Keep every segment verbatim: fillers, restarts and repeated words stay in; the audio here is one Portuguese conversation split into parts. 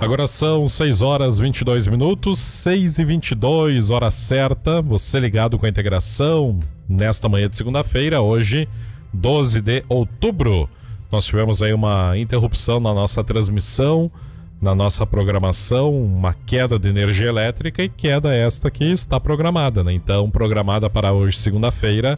Agora são seis horas e vinte e dois minutos, seis e vinte e dois, hora certa, você ligado com a integração nesta manhã de segunda-feira, hoje, doze de outubro. Nós tivemos aí uma interrupção na nossa transmissão, na nossa programação, uma queda de energia elétrica e queda esta que está programada, né? Então, programada para hoje, segunda-feira,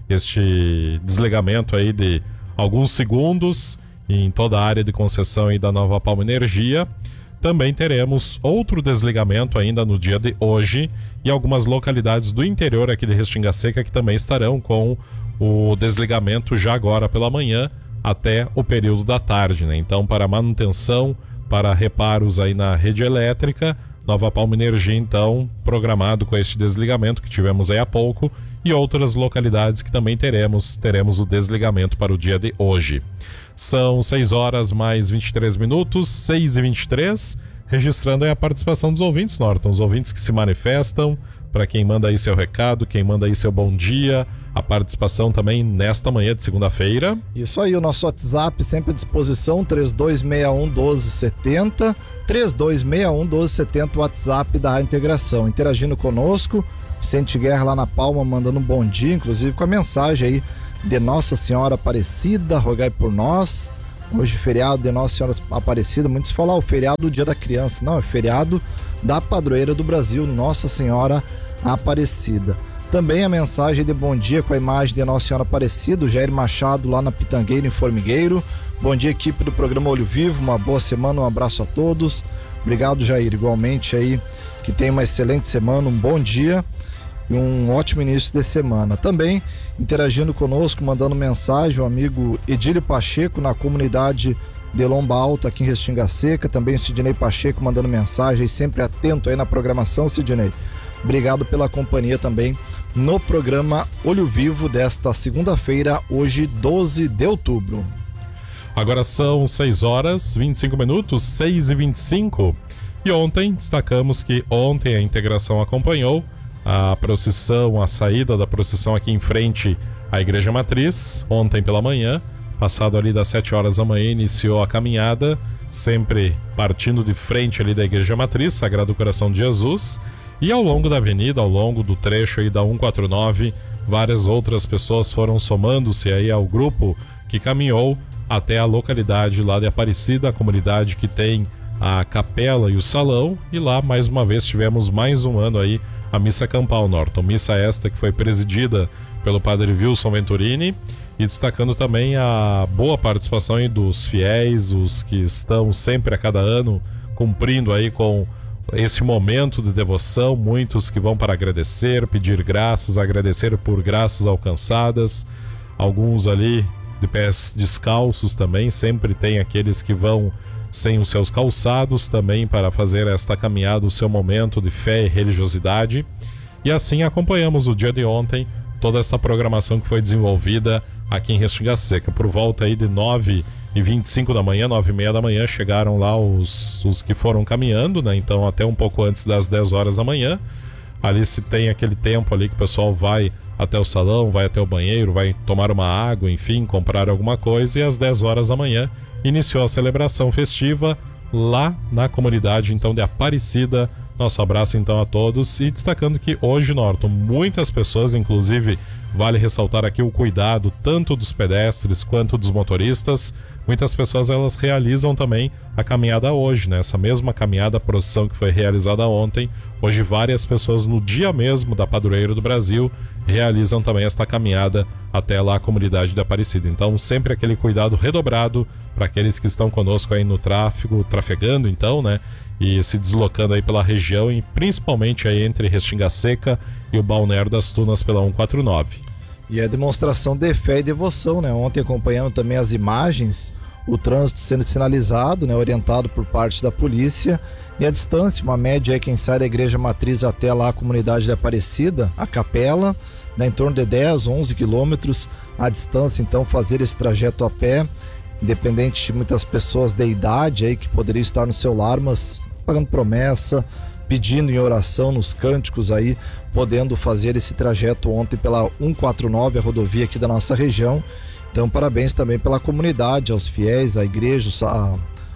este desligamento aí de alguns segundos em toda a área de concessão aí da Nova Palma Energia. Também teremos outro desligamento ainda no dia de hoje e algumas localidades do interior aqui de Restinga Seca que também estarão com o desligamento já agora pela manhã até o período da tarde, né? Então, para manutenção, para reparos aí na rede elétrica, Nova Palma Energia, então, programado com este desligamento que tivemos aí há pouco e outras localidades que também teremos, teremos o desligamento para o dia de hoje. São seis horas mais vinte e três minutos, seis e vinte e três, registrando aí a participação dos ouvintes, Norton, os ouvintes que se manifestam, para quem manda aí seu recado, quem manda aí seu bom dia, a participação também nesta manhã de segunda-feira. Isso aí, o nosso WhatsApp sempre à disposição, três dois seis um, um dois sete zero, três dois seis um, um dois sete zero, o WhatsApp da Integração, interagindo conosco, Vicente Guerra lá na Palma, mandando um bom dia, inclusive com a mensagem aí de Nossa Senhora Aparecida, rogai por nós. Hoje feriado de Nossa Senhora Aparecida, muitos falam o feriado do Dia da Criança, não, é feriado da padroeira do Brasil, Nossa Senhora Aparecida. Também a mensagem de bom dia com a imagem de Nossa Senhora Aparecida, o Jair Machado lá na Pitangueira, em Formigueiro. Bom dia, equipe do programa Olho Vivo, uma boa semana, um abraço a todos. Obrigado, Jair, igualmente aí, que tenha uma excelente semana, um bom dia e um ótimo início de semana. Também interagindo conosco, mandando mensagem, o amigo Edílio Pacheco na comunidade de Lomba Alta aqui em Restinga Seca, também o Sidney Pacheco mandando mensagem, sempre atento aí na programação, Sidney. Obrigado pela companhia também no programa Olho Vivo desta segunda-feira, hoje doze de outubro. Agora são seis horas e vinte e cinco minutos, seis e vinte e cinco, e ontem destacamos que ontem a integração acompanhou a procissão, a saída da procissão aqui em frente à Igreja Matriz, ontem pela manhã, passado ali das sete horas da manhã, iniciou a caminhada, sempre partindo de frente ali da Igreja Matriz, Sagrado Coração de Jesus, e ao longo da avenida, ao longo do trecho aí da cento e quarenta e nove, várias outras pessoas foram somando-se aí ao grupo que caminhou até a localidade lá de Aparecida, a comunidade que tem a capela e o salão, e lá mais uma vez tivemos mais um ano aí a missa campal, Norton, missa esta que foi presidida pelo padre Wilson Venturini, e destacando também a boa participação aí dos fiéis, os que estão sempre a cada ano cumprindo aí com esse momento de devoção, muitos que vão para agradecer, pedir graças, agradecer por graças alcançadas, alguns ali de pés descalços também, sempre tem aqueles que vão sem os seus calçados também para fazer esta caminhada, o seu momento de fé e religiosidade. E assim acompanhamos o dia de ontem, toda essa programação que foi desenvolvida aqui em Restinga Seca. Por volta aí de nove e vinte e cinco da manhã, nove e meia da manhã, chegaram lá os, os que foram caminhando, né? Então até um pouco antes das dez horas da manhã. Ali se tem aquele tempo ali que o pessoal vai até o salão, vai até o banheiro, vai tomar uma água, enfim, comprar alguma coisa, e às dez horas da manhã iniciou a celebração festiva lá na comunidade então de Aparecida. Nosso abraço então a todos, e destacando que hoje, Norton, muitas pessoas, inclusive vale ressaltar aqui o cuidado tanto dos pedestres quanto dos motoristas, muitas pessoas elas realizam também a caminhada hoje, né? Essa mesma caminhada, procissão que foi realizada ontem, hoje várias pessoas no dia mesmo da Padroeira do Brasil realizam também esta caminhada até lá a comunidade de Aparecida. Então sempre aquele cuidado redobrado para aqueles que estão conosco aí no tráfego, trafegando então, né? E se deslocando aí pela região, e principalmente aí entre Restinga Seca e o Balneário das Tunas pela cento e quarenta e nove. E a demonstração de fé e devoção, né? Ontem acompanhando também as imagens, o trânsito sendo sinalizado, né? Orientado por parte da polícia, e a distância, uma média aí, quem sai da Igreja Matriz até lá a comunidade de Aparecida, a capela, né? Em torno de dez, onze quilômetros a distância, então fazer esse trajeto a pé, independente de muitas pessoas de idade aí que poderiam estar no seu lar, mas pagando promessa, pedindo em oração nos cânticos aí, podendo fazer esse trajeto ontem pela cento e quarenta e nove, a rodovia aqui da nossa região. Então parabéns também pela comunidade, aos fiéis, à igreja, a,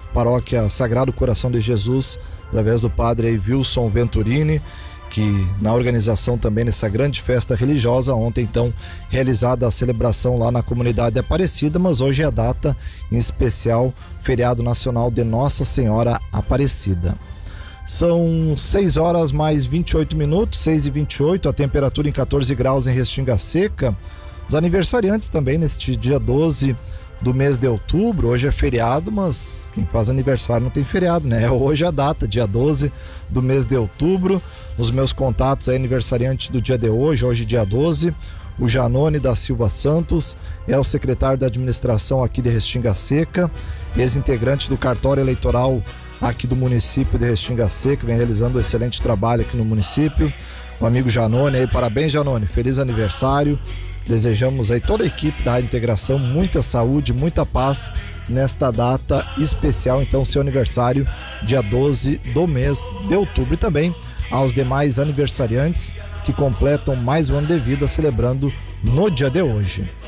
paróquia Sagrado Coração de Jesus, através do padre Wilson Venturini, que na organização também nessa grande festa religiosa, ontem então realizada a celebração lá na comunidade de Aparecida, mas hoje é a data em especial, feriado nacional de Nossa Senhora Aparecida. São seis horas mais vinte e oito minutos, seis e vinte e oito, a temperatura em catorze graus em Restinga Seca. Os aniversariantes também neste dia doze do mês de outubro, hoje é feriado, mas quem faz aniversário não tem feriado, né? Hoje é a data, dia doze do mês de outubro. Os meus contatos é aniversariante do dia de hoje, hoje dia doze, o Janone da Silva Santos, é o secretário da administração aqui de Restinga Seca, ex-integrante do cartório eleitoral aqui do município de Restinga Seca, vem realizando um excelente trabalho aqui no município. O amigo Janone aí, parabéns Janone, feliz aniversário. Desejamos aí toda a equipe da Rádio Integração muita saúde, muita paz nesta data especial, então seu aniversário dia doze do mês de outubro, e também aos demais aniversariantes que completam mais um ano de vida celebrando no dia de hoje.